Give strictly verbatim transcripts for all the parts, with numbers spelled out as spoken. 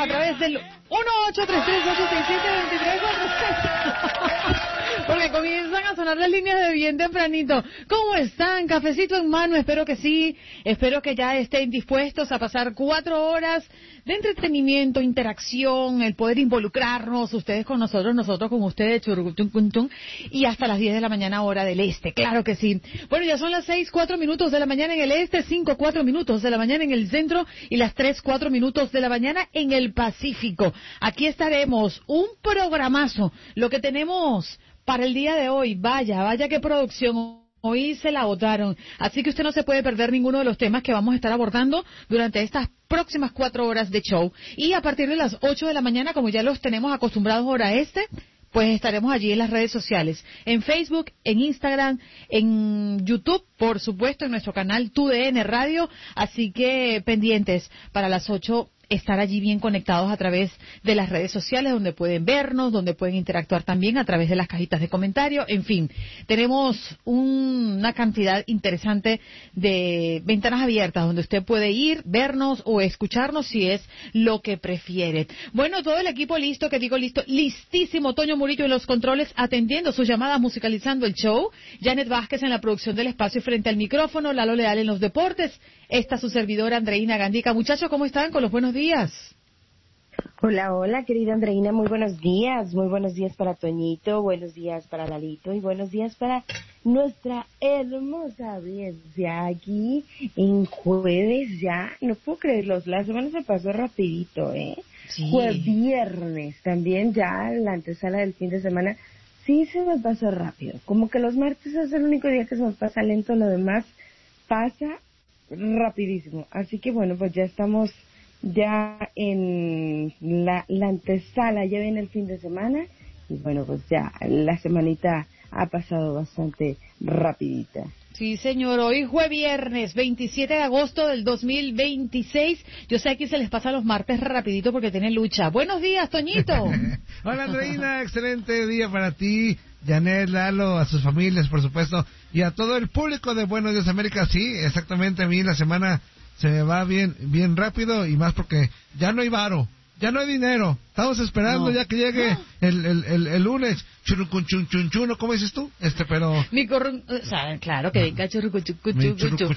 a través del uno ocho tres tres ocho seis siete dos tres cuatro seis. Porque comienzan a sonar las líneas de bien tempranito. ¿Cómo están? Cafecito en mano, espero que sí. Espero que ya estén dispuestos a pasar cuatro horas de entretenimiento, interacción, el poder involucrarnos, ustedes con nosotros, nosotros con ustedes, churrucutum, y hasta las diez de la mañana hora del este, claro que sí. Bueno, ya son las seis, cuatro minutos de la mañana en el este, cinco, cuatro minutos de la mañana en el centro y las tres, cuatro minutos de la mañana en el Pacífico. Aquí estaremos, un programazo, lo que tenemos para el día de hoy. Vaya, vaya qué producción. Hoy se la votaron, así que usted no se puede perder ninguno de los temas que vamos a estar abordando durante estas próximas cuatro horas de show. Y a partir de las ocho de la mañana, como ya los tenemos acostumbrados hora este, pues estaremos allí en las redes sociales, en Facebook, en Instagram, en YouTube, por supuesto, en nuestro canal T U D N Radio, así que pendientes para las ocho estar allí bien conectados a través de las redes sociales, donde pueden vernos, donde pueden interactuar también a través de las cajitas de comentarios. En fin, tenemos un, una cantidad interesante de ventanas abiertas donde usted puede ir, vernos o escucharnos si es lo que prefiere. Bueno, todo el equipo listo, que digo listo, listísimo. Toño Murillo en los controles atendiendo sus llamadas, musicalizando el show. Janet Vázquez en la producción del espacio y frente al micrófono. Lalo Leal en los deportes. Esta su servidora Andreina Gandica. Muchachos, ¿cómo están? Con los buenos días. Hola, hola, querida Andreina, muy buenos días. Muy buenos días para Toñito, buenos días para Lalito y buenos días para nuestra hermosa audiencia aquí en jueves ya. No puedo creerlo, la semana se pasó rapidito, ¿eh? Sí. Fue viernes también, ya la antesala del fin de semana. Sí se nos pasó rápido, como que los martes es el único día que se nos pasa lento, lo demás pasa rapidísimo. Así que bueno, pues ya estamos ya en la, la antesala, ya viene el fin de semana y bueno, pues ya la semanita ha pasado bastante rapidita. Sí, señor, hoy fue viernes veintisiete de agosto del dos mil veintiséis. Yo sé que se les pasa los martes rapidito porque tienen lucha. Buenos días, Toñito. Hola, Andreina, excelente día para ti, Janet, Lalo, a sus familias, por supuesto, y a todo el público de Buenos Días América. Sí, exactamente, a mí la semana se me va bien bien rápido y más porque ya no hay varo, ya no hay dinero. Estamos esperando no. ya que llegue el, el, el, el lunes. Churucuchunchunchuno, ¿cómo dices tú? Este, pero... Mi corru... o sea, claro, que venga churrucuchunchunchun.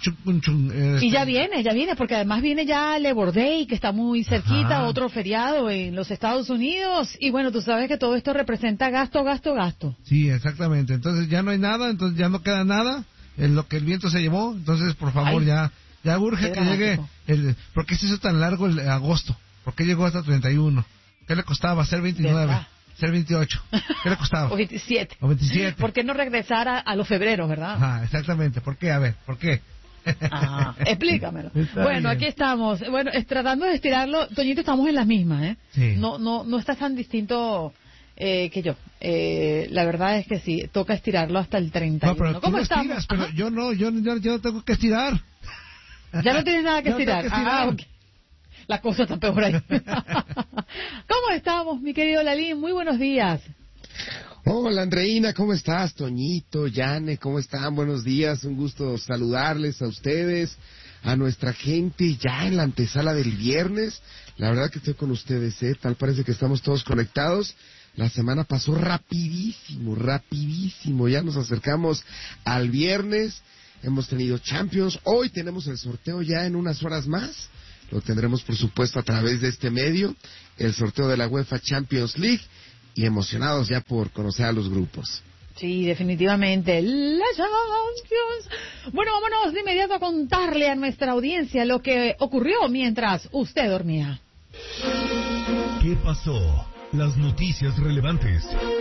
Y ya viene, ya viene, porque además viene ya Labor Day, que está muy cerquita, Ajá. otro feriado en los Estados Unidos. Y bueno, tú sabes que todo esto representa gasto, gasto, gasto. Sí, exactamente. Entonces ya no hay nada, entonces ya no queda nada en lo que el viento se llevó. Entonces, por favor, Ay. ya... Ya urge que llegue, el, ¿por qué se hizo tan largo el agosto? ¿Por qué llegó hasta treinta y uno? ¿Qué le costaba ser veintinueve? ¿Verdad? Ser veintiocho. ¿Qué le costaba? O veintisiete. O veintisiete. ¿Por qué no regresar a, a los febreros, verdad? Ah, exactamente. ¿Por qué? A ver, ¿por qué? Ah, explícamelo. Está bueno, bien. Aquí estamos. Bueno, es, tratando de estirarlo. Toñito, estamos en las mismas, ¿eh? Sí. No, no, no estás tan distinto eh, que yo. Eh, la verdad es que sí, toca estirarlo hasta el treinta y uno. No, pero ¿Cómo tú estamos? estiras, pero yo no, yo, yo, yo no tengo que estirar. Ya no tienes nada que estirar. No tengo que estirar. Ah, okay. La cosa está peor ahí. ¿Cómo estamos, mi querido Lalín? Muy buenos días. Hola, Andreina, ¿cómo estás? Toñito, Yane, ¿cómo están? Buenos días, un gusto saludarles a ustedes, a nuestra gente ya en la antesala del viernes. La verdad que estoy con ustedes, ¿eh? Tal parece que estamos todos conectados. La semana pasó rapidísimo, rapidísimo. Ya nos acercamos al viernes. Hemos tenido Champions. Hoy tenemos el sorteo ya en unas horas más. Lo tendremos, por supuesto, a través de este medio. El sorteo de la UEFA Champions League. Y emocionados ya por conocer a los grupos. Sí, definitivamente. La Champions. Bueno, vámonos de inmediato a contarle a nuestra audiencia lo que ocurrió mientras usted dormía. ¿Qué pasó? Las noticias relevantes.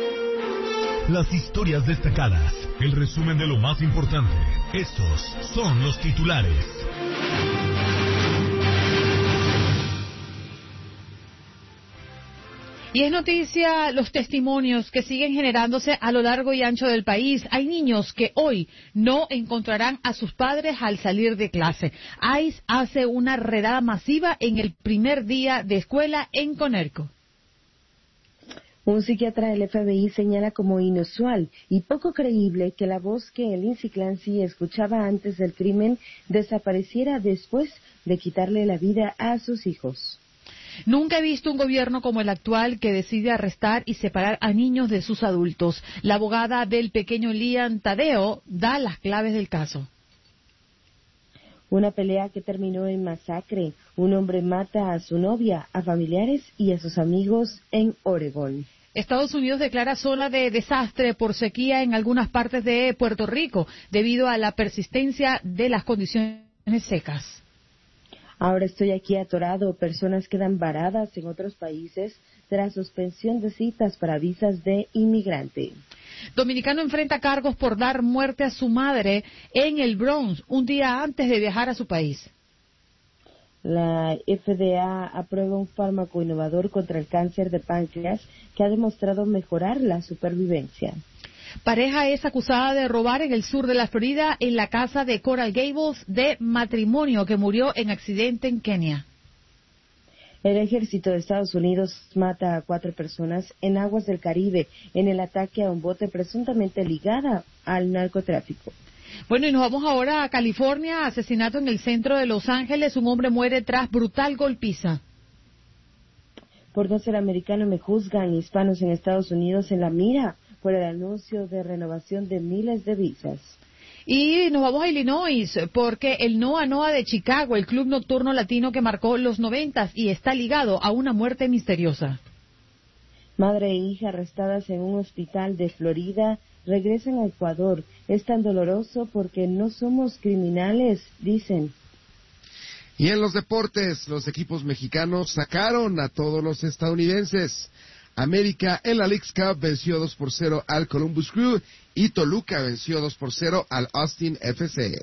Las historias destacadas, el resumen de lo más importante. Estos son los titulares. Y es noticia los testimonios que siguen generándose a lo largo y ancho del país. Hay niños que hoy no encontrarán a sus padres al salir de clase. ICE hace una redada masiva en el primer día de escuela en Connecticut. Un psiquiatra del F B I señala como inusual y poco creíble que la voz que Lindsay Clancy escuchaba antes del crimen desapareciera después de quitarle la vida a sus hijos. Nunca he visto un gobierno como el actual que decide arrestar y separar a niños de sus adultos. La abogada del pequeño Liam Tadeo da las claves del caso. Una pelea que terminó en masacre. Un hombre mata a su novia, a familiares y a sus amigos en Oregón. Estados Unidos declara zona de desastre por sequía en algunas partes de Puerto Rico debido a la persistencia de las condiciones secas. Ahora estoy aquí atorado. Personas quedan varadas en otros países tras suspensión de citas para visas de inmigrante. Dominicano enfrenta cargos por dar muerte a su madre en el Bronx un día antes de viajar a su país. La F D A aprueba un fármaco innovador contra el cáncer de páncreas que ha demostrado mejorar la supervivencia. Pareja es acusada de robar en el sur de la Florida en la casa de Coral Gables de matrimonio que murió en accidente en Kenia. El ejército de Estados Unidos mata a cuatro personas en aguas del Caribe en el ataque a un bote presuntamente ligada al narcotráfico. Bueno, y nos vamos ahora a California. Asesinato en el centro de Los Ángeles. Un hombre muere tras brutal golpiza. Por no ser americano me juzgan. Hispanos en Estados Unidos en la mira por el anuncio de renovación de miles de visas. Y nos vamos a Illinois, porque el Noa Noa de Chicago, el club nocturno latino que marcó los noventas y está ligado a una muerte misteriosa. Madre e hija arrestadas en un hospital de Florida regresan a Ecuador. Es tan doloroso porque no somos criminales, dicen. Y en los deportes, los equipos mexicanos sacaron a todos los estadounidenses. América en la Leagues Cup venció dos por cero al Columbus Crew y Toluca venció dos por cero al Austin F C.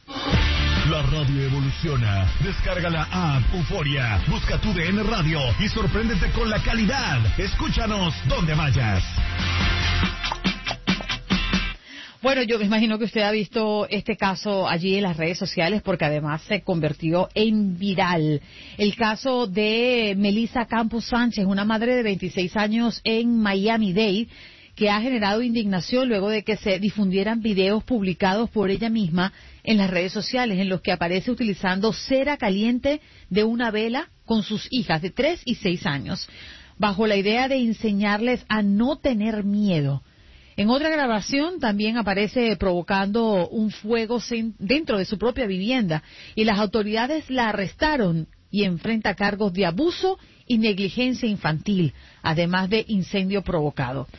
La radio evoluciona. Descarga la app Euforia. Busca tu D N Radio y sorpréndete con la calidad. Escúchanos donde vayas. Bueno, yo me imagino que usted ha visto este caso allí en las redes sociales porque además se convirtió en viral. El caso de Melissa Campos Sánchez, una madre de veintiséis años en Miami-Dade, que ha generado indignación luego de que se difundieran videos publicados por ella misma en las redes sociales en los que aparece utilizando cera caliente de una vela con sus hijas de tres y seis años, bajo la idea de enseñarles a no tener miedo. En otra grabación también aparece provocando un fuego dentro de su propia vivienda y las autoridades la arrestaron y enfrenta cargos de abuso y negligencia infantil, además de incendio provocado.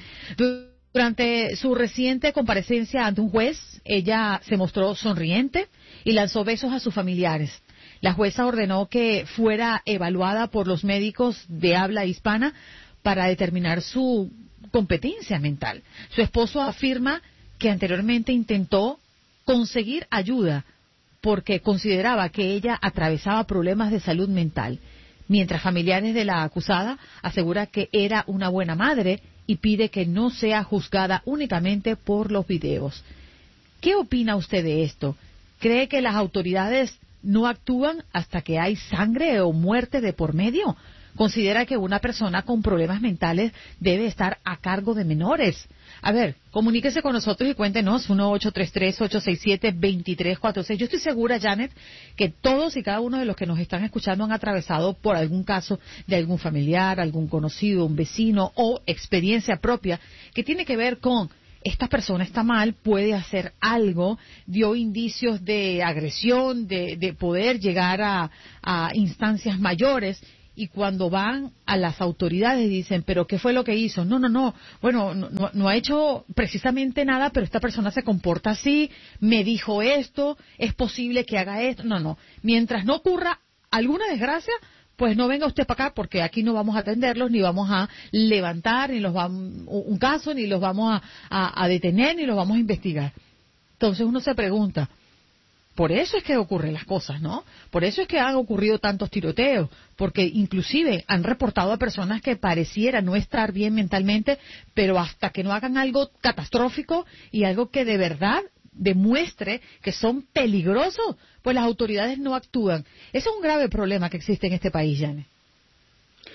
Durante su reciente comparecencia ante un juez, ella se mostró sonriente y lanzó besos a sus familiares. La jueza ordenó que fuera evaluada por los médicos de habla hispana para determinar su competencia mental. Su esposo afirma que anteriormente intentó conseguir ayuda porque consideraba que ella atravesaba problemas de salud mental, mientras familiares de la acusada aseguran que era una buena madre y pide que no sea juzgada únicamente por los videos. ¿Qué opina usted de esto? ¿Cree que las autoridades no actúan hasta que hay sangre o muerte de por medio? ¿Considera que una persona con problemas mentales debe estar a cargo de menores? A ver, comuníquese con nosotros y cuéntenos, uno ocho tres tres, ocho seis siete, dos tres cuatro seis. Yo estoy segura, Janet, que todos y cada uno de los que nos están escuchando han atravesado por algún caso de algún familiar, algún conocido, un vecino o experiencia propia que tiene que ver con esta persona está mal, puede hacer algo, dio indicios de agresión, de, de poder llegar a, a instancias mayores. Y cuando van a las autoridades dicen, ¿pero qué fue lo que hizo? No, no, no, bueno, no, no, no ha hecho precisamente nada, pero esta persona se comporta así, me dijo esto, es posible que haga esto. No, no, mientras no ocurra alguna desgracia, pues no venga usted para acá porque aquí no vamos a atenderlos, ni vamos a levantar ni los vamos, un caso, ni los vamos a, a, a detener, ni los vamos a investigar. Entonces uno se pregunta, por eso es que ocurren las cosas, ¿no? Por eso es que han ocurrido tantos tiroteos, porque inclusive han reportado a personas que parecieran no estar bien mentalmente, pero hasta que no hagan algo catastrófico y algo que de verdad demuestre que son peligrosos, pues las autoridades no actúan. Ese es un grave problema que existe en este país, Yane.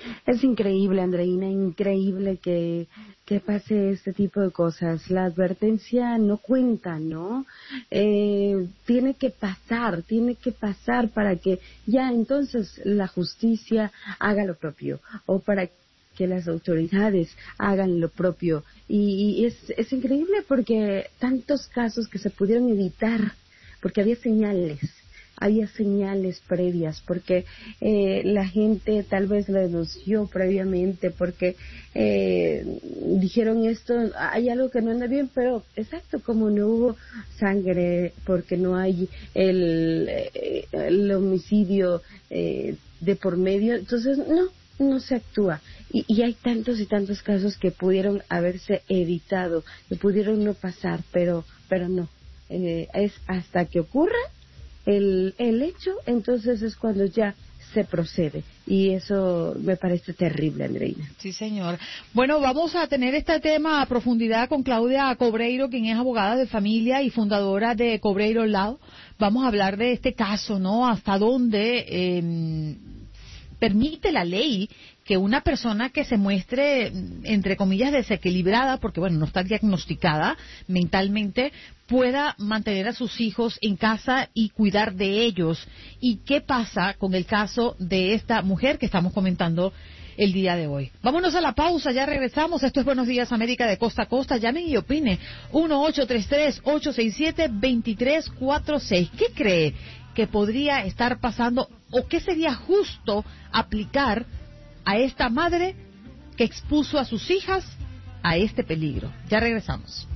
Es increíble, Andreina, increíble que, que pase este tipo de cosas. La advertencia no cuenta, ¿no? Eh, tiene que pasar, tiene que pasar para que ya entonces la justicia haga lo propio, o para que las autoridades hagan lo propio. Y, y es, es increíble porque tantos casos que se pudieron evitar, porque había señales. Había señales previas, porque eh, la gente tal vez lo denunció previamente, porque eh, dijeron esto, hay algo que no anda bien, pero exacto, como no hubo sangre, porque no hay el, el homicidio eh, de por medio, entonces no, no se actúa. Y, y hay tantos y tantos casos que pudieron haberse evitado, que pudieron no pasar, pero, pero no. Eh, es hasta que ocurra El, el hecho, entonces es cuando ya se procede. Y eso me parece terrible, Andreina. Sí, señor. Bueno, vamos a tener este tema a profundidad con Claudia Cobreiro, quien es abogada de familia y fundadora de Cobreiro Law. Vamos a hablar de este caso, ¿no? Hasta dónde eh, permite la ley que una persona que se muestre, entre comillas, desequilibrada, porque bueno, no está diagnosticada mentalmente, pueda mantener a sus hijos en casa y cuidar de ellos. ¿Y qué pasa con el caso de esta mujer que estamos comentando el día de hoy? Vámonos a la pausa, ya regresamos. Esto es Buenos Días América de costa a costa. Llamen y opine. uno ocho tres tres, ocho seis siete, dos tres cuatro seis. ¿Qué cree que podría estar pasando o qué sería justo aplicar a esta madre que expuso a sus hijas a este peligro? Ya regresamos.